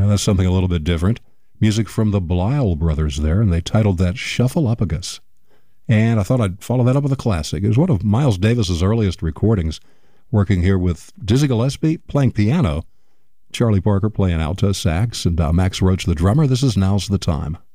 that's something a little bit different. Music from the Blyle Brothers there, and they titled that Shuffle-Upagus. And I thought I'd follow that up with a classic. It was one of Miles Davis's earliest recordings, working here with Dizzy Gillespie playing piano, Charlie Parker playing alto sax, and Max Roach the drummer. This is Now's the Time.